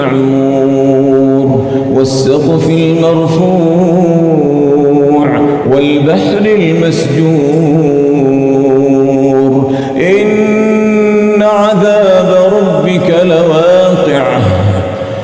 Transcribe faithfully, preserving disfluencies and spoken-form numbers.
المعمور والسقف المرفوع والبحر المسجور إن عذاب ربك لواقع